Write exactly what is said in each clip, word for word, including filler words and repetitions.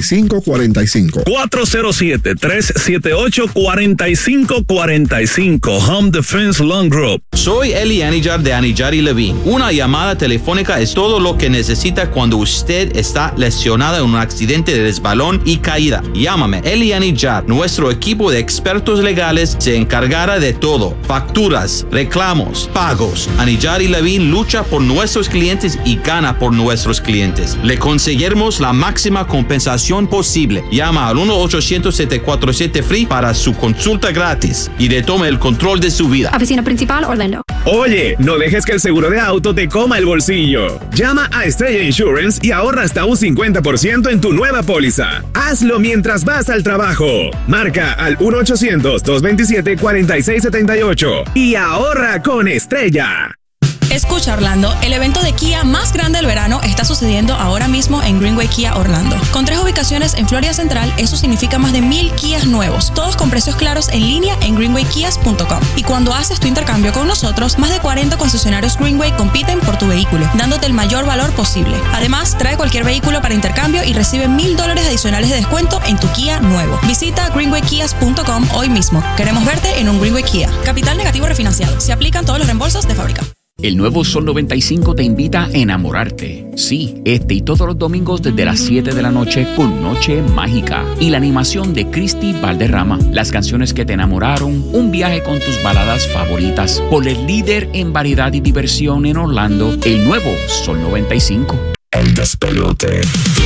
cinco cuatro cinco. cuatro cero siete, tres siete ocho, cuatro cinco cuatro cinco. Home Defense Lawn Group. Soy Eli Anijar de Anijar y Levine. Una llamada telefónica es todo lo que necesita cuando usted está lesionada en un accidente de resbalón y caída. Llámame, Eli Anijar. Nuestro equipo de expertos legales se encargará de todo. Facturas, reclamos, pagos. Anijar y Levine lucha por nuestros clientes y gana por nuestros clientes. Le conseguiremos la máxima compensación posible. Llama al uno ochocientos, siete cuatro siete, F R E E para su consulta gratis y retome el control de su vida. Oficina principal, Orlando. Oye, no dejes que el seguro de auto te coma el bolsillo. Llama a Estrella Insurance y ahorra hasta un cincuenta por ciento en tu nueva póliza. Hazlo mientras vas al trabajo. Marca al uno ochocientos, dos veintisiete, cuarenta y seis setenta y ocho y ahorra con Estrella. Escucha, Orlando, el evento de Kia más grande del verano está sucediendo ahora mismo en Greenway Kia Orlando. Con tres ubicaciones en Florida Central, eso significa más de mil Kias nuevos, todos con precios claros en línea en greenway kias punto com. Y cuando haces tu intercambio con nosotros, más de cuarenta concesionarios Greenway compiten por tu vehículo, dándote el mayor valor posible. Además, trae cualquier vehículo para intercambio y recibe mil dólares adicionales de descuento en tu Kia nuevo. Visita greenway kias punto com hoy mismo. Queremos verte en un Greenway Kia. Capital negativo refinanciado. Se aplican todos los reembolsos de fábrica. El nuevo Sol noventa y cinco te invita a enamorarte. Sí, este y todos los domingos desde las siete de la noche con Noche Mágica y la animación de Cristi Valderrama. Las canciones que te enamoraron, un viaje con tus baladas favoritas. Por el líder en variedad y diversión en Orlando, el nuevo Sol noventa y cinco. El despelote.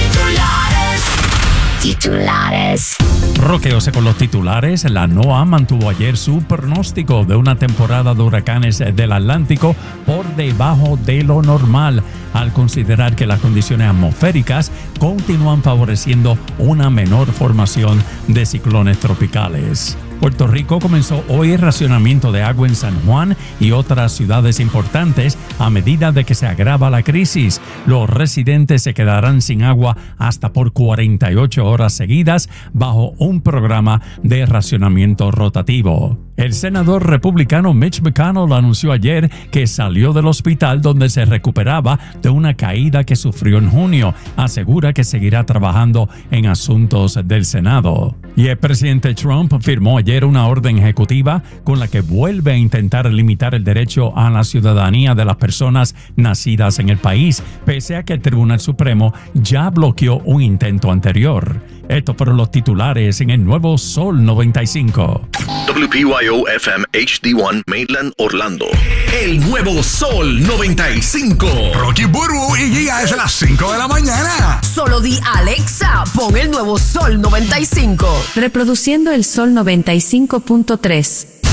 Titulares. Roqueose con los titulares. La NOAA mantuvo ayer su pronóstico de una temporada de huracanes del Atlántico por debajo de lo normal, al considerar que las condiciones atmosféricas continúan favoreciendo una menor formación de ciclones tropicales. Puerto Rico comenzó hoy el racionamiento de agua en San Juan y otras ciudades importantes a medida de que se agrava la crisis. Los residentes se quedarán sin agua hasta por cuarenta y ocho horas seguidas bajo un programa de racionamiento rotativo. El senador republicano Mitch McConnell anunció ayer que salió del hospital donde se recuperaba de una caída que sufrió en junio. Asegura que seguirá trabajando en asuntos del Senado. Y el presidente Trump firmó ayer una orden ejecutiva con la que vuelve a intentar limitar el derecho a la ciudadanía de las personas nacidas en el país, pese a que el Tribunal Supremo ya bloqueó un intento anterior. Estos fueron los titulares en el nuevo Sol noventa y cinco. W P Y O F M H D uno Maitland, Orlando. El nuevo Sol noventa y cinco. Rocky Burbu y Giga desde las cinco de la mañana. Solo di Alexa, pon el nuevo Sol noventa y cinco. Reproduciendo el Sol noventa y cinco punto tres.